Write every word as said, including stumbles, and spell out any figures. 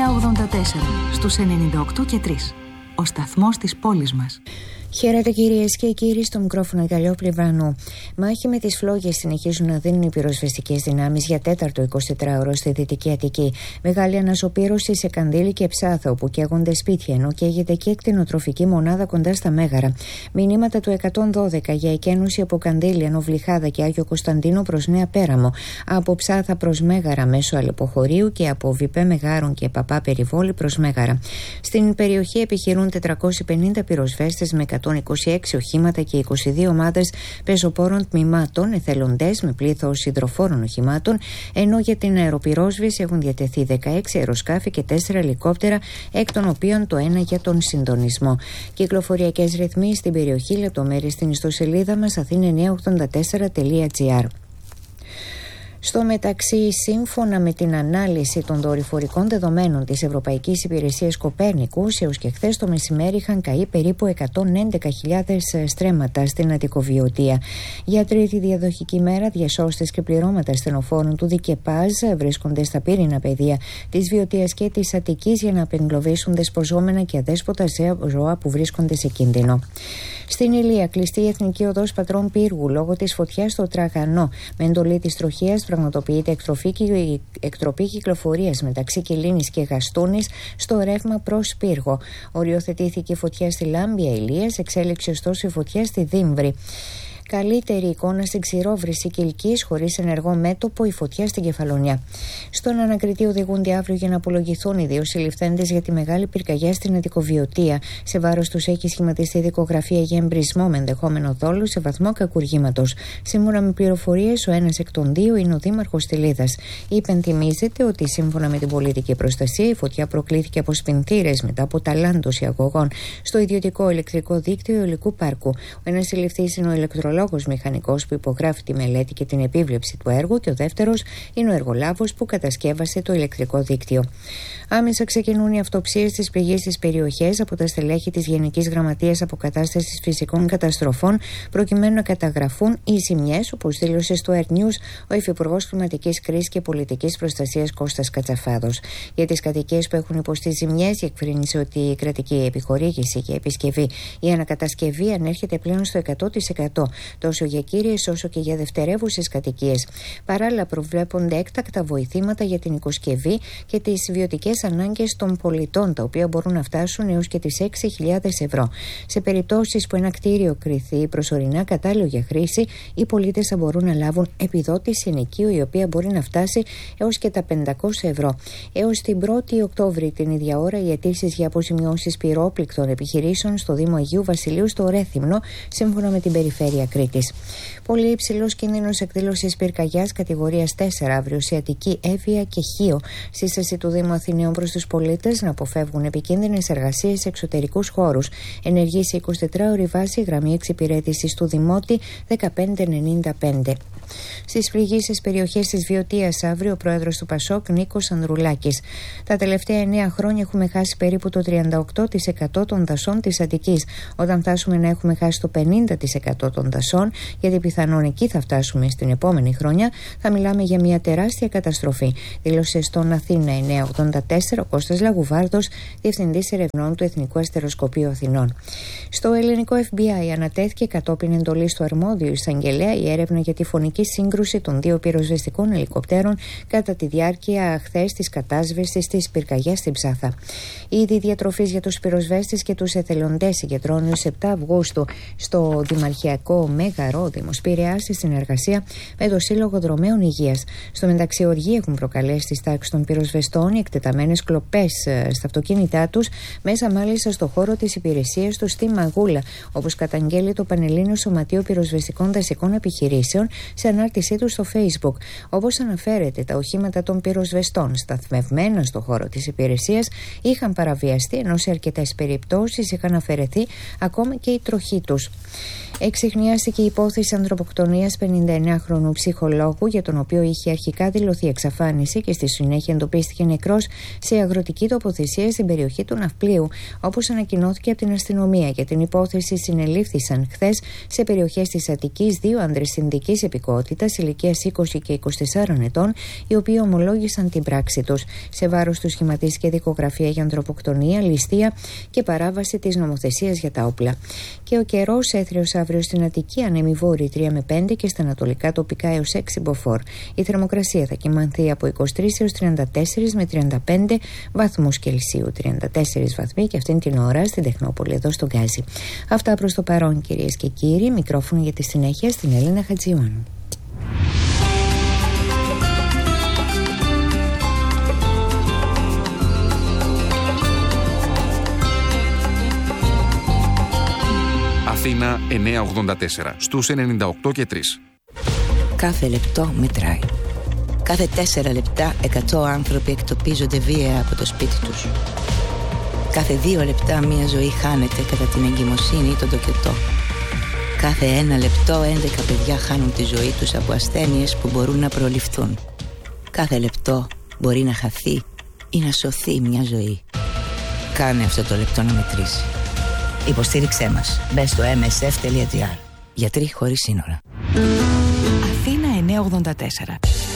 εννιά ογδόντα τέσσερα στους ενενήντα οκτώ και τρία. Ο σταθμός της πόλης μας. Χαίρετε κυρίες και κύριοι, στο μικρόφωνο Γαλλιόπλη Βρανού. Μάχη με τις φλόγες συνεχίζουν να δίνουν οι πυροσβεστικές δυνάμεις για τέταρτο εικοσιτετράωρο στη Δυτική Αττική. Μεγάλη ανασωπήρωση σε Κανδύλη και Ψάθο, όπου καίγονται σπίτια, ενώ καίγεται και εκτινοτροφική μονάδα κοντά στα Μέγαρα. Μηνύματα του εκατόν δώδεκα για εκένωση από Κανδύλη, Εννοβλιχάδα και Άγιο Κωνσταντίνο προς Νέα Πέραμο, από Ψάθα προς Μέγαρα μέσω Αλεποχωρίου και από Βιπέ Μεγάρων και Παπά Περιβόλη προς Μέγαρα. Στην περιοχή επιχειρούν τετρακόσιοι πενήντα πυροσβέστες με εκατόν είκοσι έξι οχήματα και είκοσι δύο ομάδες πεζοπόρων τμήματων, εθελοντές με πλήθος υδροφόρων οχημάτων, ενώ για την αεροπυρόσβεση έχουν διατεθεί δεκαέξι αεροσκάφη και τέσσερα ελικόπτερα, εκ των οποίων το ένα για τον συντονισμό. Κυκλοφοριακές ρυθμοί στην περιοχή, λεπτομέρειες στην ιστοσελίδα μας αθήνα εννιά ογδόντα τέσσερα τελεία τζι άρ. Στο μεταξύ, σύμφωνα με την ανάλυση των δορυφορικών δεδομένων της Ευρωπαϊκής Υπηρεσίας Κοπέρνικους, έως και χθες το μεσημέρι είχαν καεί περίπου εκατόν έντεκα χιλιάδες στρέμματα στην Αττικοβιωτία. Για τρίτη διαδοχική μέρα, διασώστες και πληρώματα στενοφόρων του ΔΙΚΕΠΑΖ βρίσκονται στα πύριννα πεδία της Βιωτίας και της Αττικής για να απεγκλωβίσουν δεσποζόμενα και αδέσποτα ζώα που βρίσκονται σε κίνδυνο. Στην Ηλία, κλειστή η Εθνική Οδός Πατρών Πύργου λόγω της φωτιάς στο Τραγανό. Με εντολή της τροχίας πραγματοποιείται εκτροφή, εκτροπή κυκλοφορίας μεταξύ Κιλίνης και Γαστούνης στο ρεύμα προς Πύργο. Οριοθετήθηκε η φωτιά στη Λάμπια Ηλίας, εξέλιξε ωστόσο η φωτιά στη Δήμβρη. Καλύτερη εικόνα στην Ξηρόβρηση Κιλκής χωρίς ενεργό μέτωπο, η φωτιά στην Κεφαλονιά. Στον ανακριτή οδηγούνται αύριο για να απολογηθούν οι δύο συλληφθέντες για τη μεγάλη πυρκαγιά στην Αττικοβιωτία. Σε βάρος τους έχει σχηματιστεί δικογραφία για εμπρισμό με ενδεχόμενο δόλου σε βαθμό κακουργήματος. Σύμφωνα με πληροφορίες, ο ένας εκ των δύο είναι ο δήμαρχος Τηλίδας. Υπενθυμίζεται ότι σύμφωνα με την πολιτική προστασία, η φωτιά προκλήθηκε από σπινθήρες μετά από ταλάντωση αγωγών στο ιδιωτικό ηλεκτρικό δίκτυο Υλικού Πάρκου. Ο ένας συλληφθής είναι ο ηλεκτρολόγος μηχανικός που υπογράφει τη μελέτη και την επίβλεψη του έργου, και ο δεύτερος είναι ο εργολάβος που κατασκεύασε το ηλεκτρικό δίκτυο. Άμεσα ξεκινούν οι αυτοψίες στις πληγείς στις περιοχές από τα στελέχη της Γενικής Γραμματείας Αποκατάστασης Φυσικών Καταστροφών, προκειμένου να καταγραφούν οι ζημιές, όπως δήλωσε στο Air News ο Υφυπουργός Κλιματικής Κρίσης και Πολιτικής Προστασίας Κώστας Κατσαφάδος. Για τις κατοικίες που έχουν υποστεί ζημιές, διευκρίνησε ότι η κρατική επιχορήγηση και επισκευή ή ανακατασκευή ανέρχεται πλέον στο εκατό τοις εκατό. Τόσο για κύριες όσο και για δευτερεύουσες κατοικίες. Παράλληλα, προβλέπονται έκτακτα βοηθήματα για την οικοσκευή και τις βιωτικές ανάγκες των πολιτών, τα οποία μπορούν να φτάσουν έως και τις έξι χιλιάδες ευρώ. Σε περιπτώσεις που ένα κτίριο κριθεί προσωρινά κατάλληλο για χρήση, οι πολίτες θα μπορούν να λάβουν επιδότηση ενοικίου, η οποία μπορεί να φτάσει έως και τα πεντακόσια ευρώ. Έως την πρώτη Οκτώβρη την ίδια ώρα, οι αιτήσεις για αποζημιώσεις πυρόπληκτων επιχειρήσεων στο Δήμο Αγίου Βασιλείου στο Ρέθυμνο, σύμφωνα με την Περιφέρεια Κρήτης. Πολύ υψηλός κίνδυνος εκδήλωσης πυρκαγιάς κατηγορίας τέσσερα αύριο σε Αττική, Εύβοια και Χίο. Σύσταση του Δήμου Αθηναίων προς τους πολίτες να αποφεύγουν επικίνδυνες εργασίες σε εξωτερικούς χώρους. Ενεργεί σε εικοσιτετράωρη βάση η γραμμή εξυπηρέτησης του Δημότη δεκαπέντε ενενήντα πέντε. Στις πληγήσεις περιοχές της Βιωτίας αύριο, ο πρόεδρος του Πασόκ Νίκος Ανδρουλάκης. Τα τελευταία εννέα χρόνια έχουμε χάσει περίπου το τριάντα οκτώ τοις εκατό των δασών της Αττικής. Όταν φτάσουμε να έχουμε χάσει το πενήντα τοις εκατό των δασών, γιατί πιθανόν εκεί θα φτάσουμε στην επόμενη χρόνια, θα μιλάμε για μια τεράστια καταστροφή, δήλωσε στον Αθήνα εννιά ογδόντα τέσσερα ο Κώστας Λαγουβάρδος, διευθυντής ερευνών του Εθνικού Αστεροσκοπείου Αθηνών. Στο ελληνικό Εφ Μπι Άι ανατέθηκε κατόπιν εντολής του αρμόδιου εισαγγελέα η έρευνα για τη φωνική σύγκρουση των δύο πυροσβεστικών ελικοπτέρων κατά τη διάρκεια χθες της κατάσβεσης της πυρκαγιάς στην Ψάθα. Η είδη διατροφής για τους πυροσβέστες και τους εθελοντές συγκεντρώνει ως επτά Αυγούστου στο Δημαρχιακό Μέγαρο Δήμος Πειραιάς στη συνεργασία με το Σύλλογο Δρομέων Υγείας. Στο μεταξύ, οργή έχουν προκαλέσει στις τάξεις των πυροσβεστών οι εκτεταμένες κλοπές στα αυτοκίνητά τους, μέσα μάλιστα στο χώρο της υπηρεσίας του στη Μαγούλα, όπως καταγγέλει το Πανελλήνιο Σωματείο Πυροσβεστικών Δασικών Επιχειρήσεων σε ανάρτησή του στο Facebook. Όπως αναφέρεται, τα οχήματα των πυροσβεστών σταθμευμένα στο χώρο της υπηρεσίας είχαν παραβιαστεί, ενώ σε αρκετές περιπτώσεις είχαν αφαιρεθεί ακόμα και η τροχή τους. Εξιχνιάστηκε η υπόθεση ανθρωποκτονίας πενηνταεννιάχρονου ψυχολόγου, για τον οποίο είχε αρχικά δηλωθεί εξαφάνιση και στη συνέχεια εντοπίστηκε νεκρός σε αγροτική τοποθεσία στην περιοχή του Ναυπλίου. Όπως ανακοινώθηκε από την αστυνομία, για την υπόθεση συνελήφθησαν χθες σε περιοχές της Αττικής δύο άντρες συνδικής επικότητας προσωπικότητας ηλικίας είκοσι και είκοσι τεσσάρων ετών, οι οποίοι ομολόγησαν την πράξη τους. Σε βάρος του σχηματίστηκε δικογραφία για ανθρωποκτονία, ληστεία και παράβαση της νομοθεσίας για τα όπλα. Και ο καιρός έθριος αύριο στην Αττική, ανέμει βόρειοι τρία με πέντε και στα ανατολικά τοπικά έως έξι μποφόρ. Η θερμοκρασία θα κυμανθεί από είκοσι τρεις έως τριάντα τέσσερα με τριάντα πέντε βαθμούς Κελσίου. τριάντα τέσσερις βαθμοί και αυτήν την ώρα στην Τεχνόπολη, εδώ στον Γκάζι. Αυτά προς το παρόν, κυρίες και κύριοι. Μικρόφωνο για τη συνέχεια στην Έλληνα Χατζιωάννου. Αθήνα εννιακόσια ογδόντα τέσσερα, στους ενενήντα οκτώ και τρία. Κάθε λεπτό μετράει. Κάθε τέσσερα λεπτά εκατό άνθρωποι εκτοπίζονται βία από το σπίτι τους. Κάθε δύο λεπτά μία ζωή χάνεται κατά την εγκυμοσύνη ή τον τοκετό. Κάθε ένα λεπτό έντεκα παιδιά χάνουν τη ζωή τους από ασθένειες που μπορούν να προληφθούν. Κάθε λεπτό μπορεί να χαθεί ή να σωθεί μια ζωή. Κάνε αυτό το λεπτό να μετρήσει. Υποστήριξέ μας. Μπες στο εμ ες εφ τελεία τζι άρ. Γιατροί χωρίς σύνορα. Αθήνα εννιακόσια ογδόντα τέσσερα.